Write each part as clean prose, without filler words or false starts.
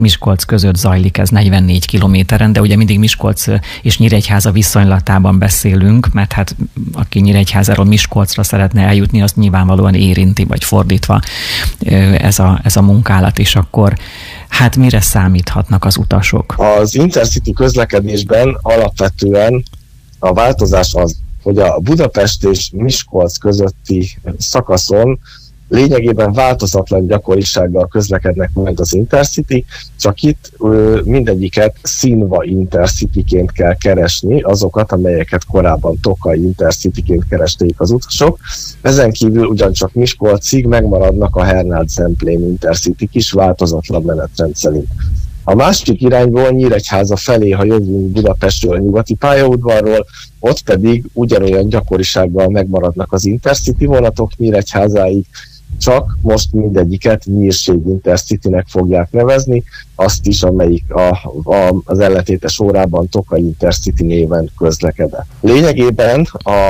Miskolc között zajlik ez 44 kilométeren, de ugye mindig Miskolc és Nyíregyháza viszonylatában beszélünk, mert hát aki Nyíregyházáról Miskolcra szeretne eljutni, azt nyilvánvalóan érinti, vagy fordítva ez a munkálat, és akkor hát mire számíthatnak az utasok? Az Intercity közlekedésben alapvetően a változás az, hogy a Budapest és Miskolc közötti szakaszon lényegében változatlan gyakorisággal közlekednek majd az Intercity, csak itt mindegyiket színva Intercityként kell keresni, azokat, amelyeket korábban Tokaj Intercityként keresték az utasok. Ezen kívül ugyancsak Miskolcig megmaradnak a Hernád-Zemplén Intercityk is változatlan menetrend szerint. A másik irányból Nyíregyháza felé, ha jövünk Budapestről, nyugati pályaudvarról, ott pedig ugyanolyan gyakorisággal megmaradnak az Intercity vonatok Nyíregyházáig, csak most mindegyiket Nyírség Intercitynek fogják nevezni, azt is, amelyik az ellentétes órában Tokaj Intercity néven közlekedett. Lényegében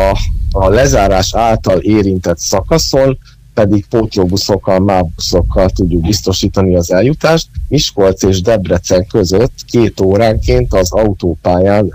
a lezárás által érintett szakaszon pedig pótlóbuszokkal, MÁV-buszokkal tudjuk biztosítani az eljutást. Miskolc és Debrecen között 2 óránként az autópályán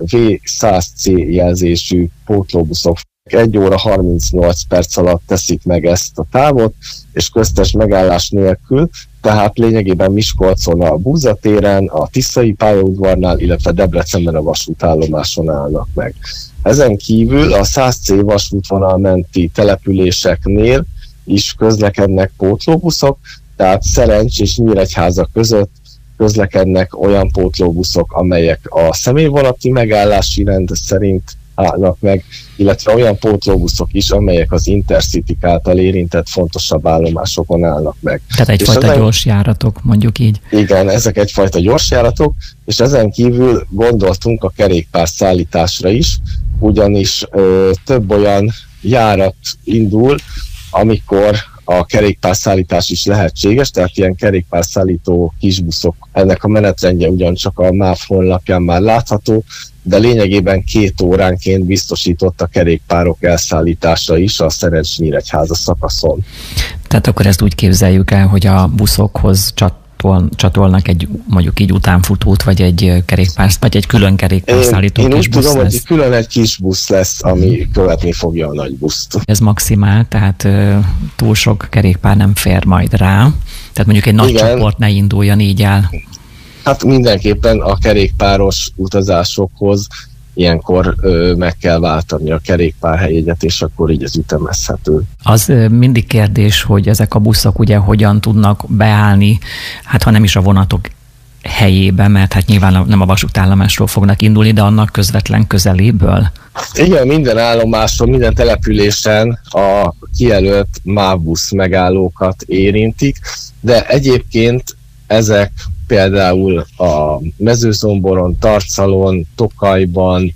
V100C jelzésű pótlóbuszok 1 óra 38 perc alatt teszik meg ezt a távot, és köztes megállás nélkül, tehát lényegében Miskolcon a Búza téren, a Tiszai pályaudvarnál, illetve Debrecenben a vasútállomáson állnak meg. Ezen kívül a 100C vasútvonal menti településeknél is közlekednek pótlóbuszok, tehát Szerencs és Nyíregyháza között közlekednek olyan pótlóbuszok, amelyek a személyvonati megállási rend szerint állnak meg, illetve olyan pótlóbuszok is, amelyek az Intercity által érintett fontosabb állomásokon állnak meg. Tehát egyfajta gyorsjáratok, mondjuk így. Igen, ezek egyfajta gyorsjáratok, és ezen kívül gondoltunk a kerékpárszállításra is, ugyanis több olyan járat indul, amikor a kerékpárszállítás is lehetséges, tehát ilyen kerékpárszállító kisbuszok. Ennek a menetrendje ugyancsak a MÁV honlapján már látható, de lényegében 2 óránként biztosított a kerékpárok elszállítása is a Szerencs-Nyíregyháza szakaszon. Tehát akkor ezt úgy képzeljük el, hogy a buszokhoz csatolnak egy mondjuk így utánfutót, vagy egy kerékpár, vagy egy külön kerékpárszállító kis busz. Én úgy tudom, hogy külön egy kis busz lesz, ami követni fogja a nagy buszt. Ez maximál, tehát túl sok kerékpár nem fér majd rá. Tehát mondjuk egy nagy csoport ne induljon így el. Hát mindenképpen a kerékpáros utazásokhoz ilyenkor meg kell váltani a kerékpárhelyjegyet, és akkor így ez ütemezhető. Az mindig kérdés, hogy ezek a buszok ugye hogyan tudnak beállni, hát ha nem is a vonatok helyébe, mert hát nyilván nem a vasútállomásról fognak indulni, de annak közvetlen közeléből. Igen, minden állomáson, minden településen a kijelölt MÁV-busz megállókat érintik, de egyébként ezek például a Mezőzomboron, Tarcalon, Tokajban,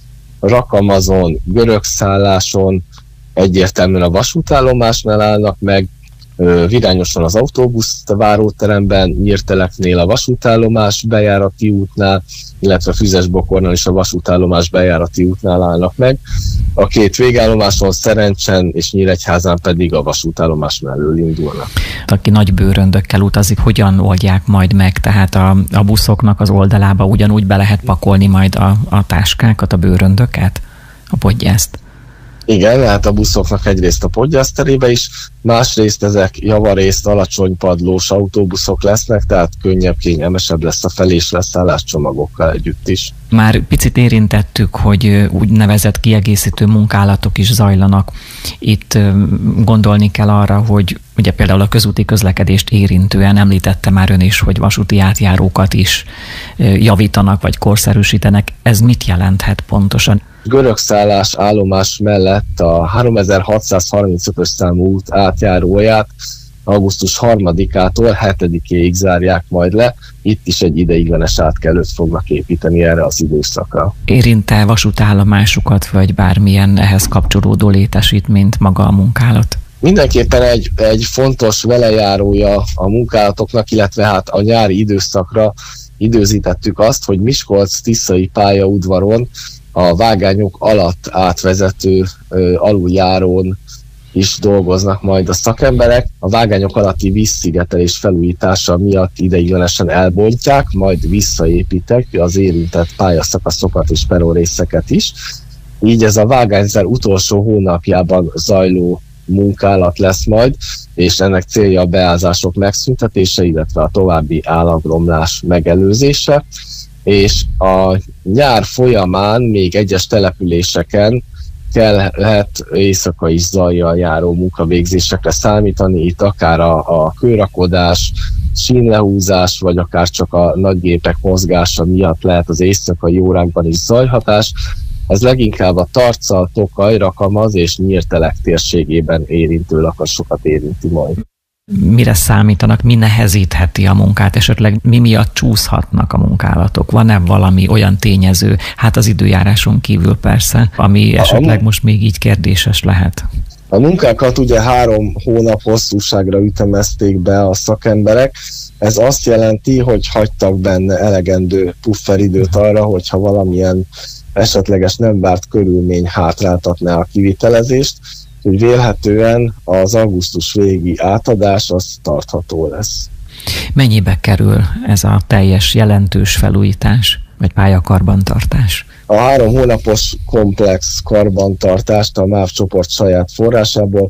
Rakamazon, Görögszálláson egyértelműen a vasútállomásnál állnak meg, Virányoson az autóbusz váróteremben, Nyírteleknél a vasútállomás bejárati útnál, illetve Füzesbokornál is a vasútállomás bejárati útnál állnak meg. A 2 végállomáson, Szerencsen és Nyíregyházán pedig a vasútállomás mellől indulnak. Aki nagy bőröndökkel utazik, hogyan oldják majd meg? Tehát a buszoknak az oldalába ugyanúgy be lehet pakolni majd a táskákat, a bőröndöket, a podgyászt? Igen, hát a buszoknak egyrészt a podgyászterébe is, másrészt ezek javarészt alacsony padlós autóbuszok lesznek, tehát könnyebb, kényelmesebb lesz a fel- és leszállás csomagokkal együtt is. Már picit érintettük, hogy úgynevezett kiegészítő munkálatok is zajlanak. Itt gondolni kell arra, hogy ugye például a közúti közlekedést érintően említette már ön is, hogy vasúti átjárókat is javítanak vagy korszerűsítenek. Ez mit jelenthet pontosan? Görögszállás állomás mellett a 3635-ös számú út átjáróját augusztus 3-ától 7-ig zárják majd le. Itt is egy ideiglenes átkelőt fognak építeni erre az időszakra. Érint-e vasútállomásukat, vagy bármilyen ehhez kapcsolódó létesítményt maga a munkálat? Mindenképpen egy fontos velejárója a munkálatoknak, illetve hát a nyári időszakra időzítettük azt, hogy Miskolc-Tiszai pályaudvaron a vágányok alatt átvezető aluljárón is dolgoznak majd a szakemberek. A vágányok alatti vízszigetelés felújítása miatt ideiglenesen elbontják, majd visszaépítek az érintett pályaszakaszokat és perronrészeket is. Így ez a vágányzár utolsó hónapjában zajló munkálat lesz majd, és ennek célja a beázások megszüntetése, illetve a további állagromlás megelőzése. És a nyár folyamán még egyes településeken lehet éjszakai zajjal járó munkavégzésekre számítani, itt akár a kőrakodás, sínlehúzás, vagy akár csak a nagygépek mozgása miatt lehet az éjszakai órákban is zajhatás. Ez leginkább a Tarcal, Tokaj, Rakamaz és Nyírtelek térségében érintő lakasokat érinti majd. Mire számítanak, mi nehezítheti a munkát, esetleg mi miatt csúszhatnak a munkálatok? Van-e valami olyan tényező, hát az időjáráson kívül persze, ami esetleg most még így kérdéses lehet? A munkákat ugye 3 hónap hosszúságra ütemezték be a szakemberek. Ez azt jelenti, hogy hagytak benne elegendő pufferidőt arra, hogyha valamilyen esetleges nem várt körülmény hátráltatná a kivitelezést, hogy vélhetően az augusztus végi átadás az tartható lesz. Mennyibe kerül ez a teljes jelentős felújítás, vagy pályakarbantartás? A 3 hónapos komplex karbantartást a MÁV csoport saját forrásából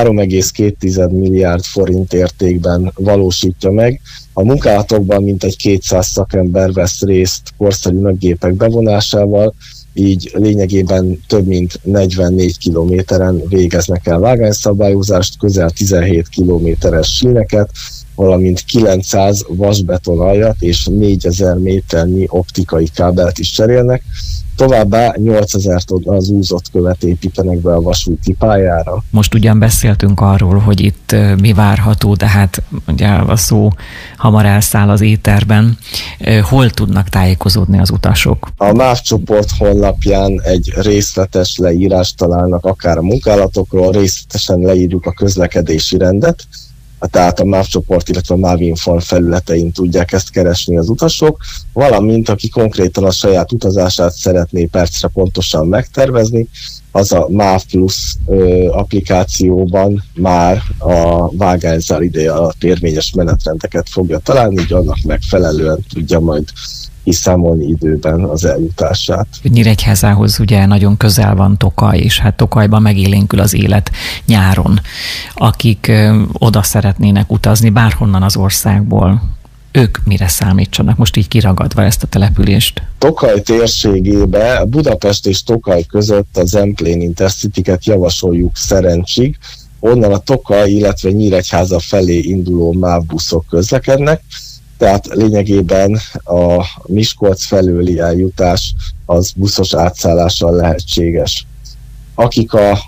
3,2 milliárd forint értékben valósítja meg. A munkálatokban mintegy 200 szakember vesz részt korszerű nagygépek bevonásával, így lényegében több mint 44 kilométeren végeznek el vágányszabályozást, közel 17 kilométeres síneket, valamint 900 vasbetonaljat és 4000 méternyi optikai kábelt is cserélnek. Továbbá 8000 tonna zúzott követ építenek be a vasúti pályára. Most ugyan beszéltünk arról, hogy itt mi várható, de hát ugye a szó hamar elszáll az éterben. Hol tudnak tájékozódni az utasok? A MÁV csoport honlapján egy részletes leírást találnak akár a munkálatokról, részletesen leírjuk a közlekedési rendet, tehát a MÁV csoport, illetve a MÁV Inform felületein tudják ezt keresni az utasok, valamint aki konkrétan a saját utazását szeretné percre pontosan megtervezni, az a MÁV Plus applikációban már a vágányzár ideje alatt érvényes menetrendeket fogja találni, így annak megfelelően tudja majd kiszámolni időben az eljutását. Nyíregyházához ugye nagyon közel van Tokaj, és hát Tokajban megélénkül az élet nyáron. Akik oda szeretnének utazni bárhonnan az országból, ők mire számítsanak, most így kiragadva ezt a települést? Tokaj térségébe, Budapest és Tokaj között a Zemplén Intercity-ket javasoljuk Szerencsig, onnan a Tokaj, illetve Nyíregyháza felé induló MÁV buszok közlekednek, tehát lényegében a Miskolc felőli eljutás az buszos átszállással lehetséges. Akik a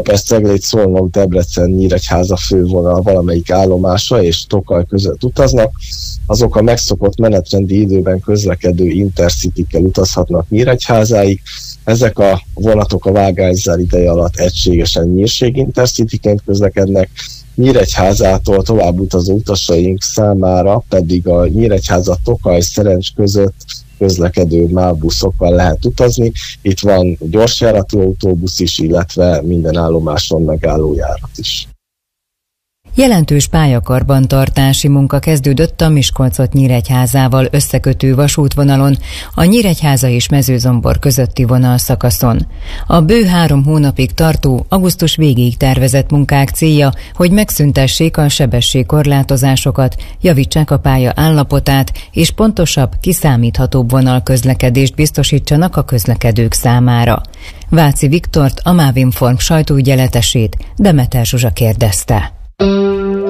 Budapest-Cegléd-Szolnok-Debrecen-Nyíregyháza fővonal valamelyik állomása és Tokaj között utaznak, azok a megszokott menetrendi időben közlekedő Intercity-kkel utazhatnak Nyíregyházáig. Ezek a vonatok a vágányzár ideje alatt egységesen Nyírség Intercity-ként közlekednek, Nyíregyházától tovább utazó utasaink számára pedig a Nyíregyháza-Tokaj-Szerencs között közlekedő MÁV buszokkal lehet utazni. Itt van gyorsjáratú autóbusz is, illetve minden állomáson megálló járat is. Jelentős pályakarbantartási munka kezdődött a Miskolcot-Nyíregyházával összekötő vasútvonalon, a Nyíregyháza és Mezőzombor közötti vonalszakaszon. A bő 3 hónapig tartó, augusztus végéig tervezett munkák célja, hogy megszüntessék a sebességkorlátozásokat, javítsák a pálya állapotát, és pontosabb, kiszámíthatóbb vonalközlekedést biztosítsanak a közlekedők számára. Váci Viktort, a MÁV Inform sajtóügyeletesét Demeter Zsuzsa kérdezte.